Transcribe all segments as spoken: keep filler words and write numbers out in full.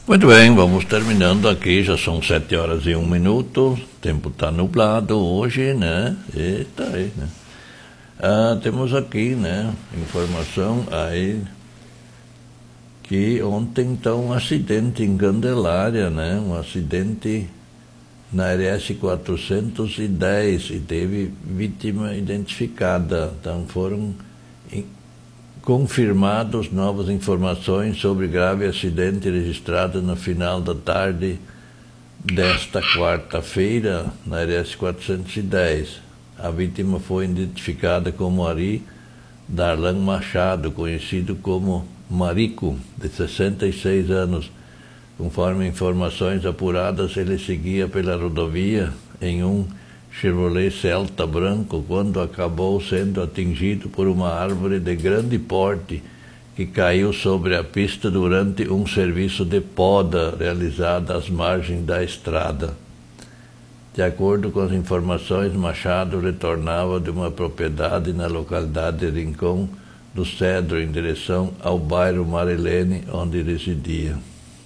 Muito bem, vamos terminando aqui, já são sete horas e um minuto, o tempo está nublado hoje, né? Eita aí, né? Ah, temos aqui, né, informação aí que ontem então um acidente em Candelária, né? Um acidente na R S quatrocentos e dez e teve vítima identificada. Então foram confirmadas novas informações sobre grave acidente registrado no final da tarde desta quarta-feira na R S quatrocentos e dez. A vítima foi identificada como Ari Darlan Machado, conhecido como Marico, de sessenta e seis anos. Conforme informações apuradas, ele seguia pela rodovia em um Chevrolet Celta branco quando acabou sendo atingido por uma árvore de grande porte que caiu sobre a pista durante um serviço de poda realizado às margens da estrada. De acordo com as informações, Machado retornava de uma propriedade na localidade de Rincão do Cedro em direção ao bairro Marilene, onde residia.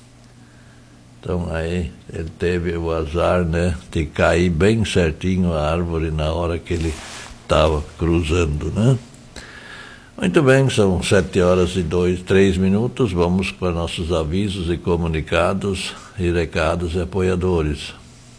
Então aí ele teve o azar, né, de cair bem certinho a árvore na hora que ele estava cruzando, né? Muito bem, são sete horas e dois, três minutos, vamos para nossos avisos e comunicados e recados e apoiadores.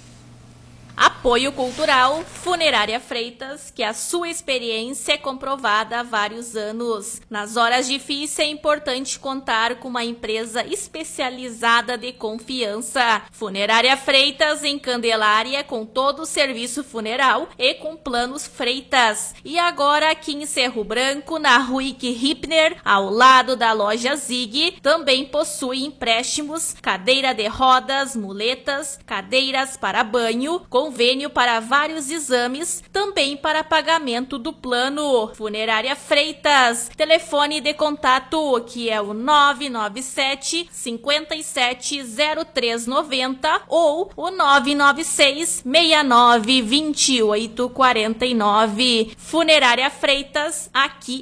Apoio Cultural Funerária Freitas, que a sua experiência é comprovada há vários anos. Nas horas difíceis é importante contar com uma empresa especializada de confiança. Funerária Freitas em Candelária, com todo o serviço funeral e com planos Freitas. E agora aqui em Cerro Branco, na Ruick Hipner, ao lado da loja Zig, também possui empréstimos, cadeira de rodas, muletas, cadeiras para banho, convênio para vários exames, também para pagamento do plano. Funerária Freitas, telefone de contato que é o nove nove sete, cinco sete zero três nove zero ou o nove nove seis, seis nove, dois oito quatro nove. Funerária Freitas, aqui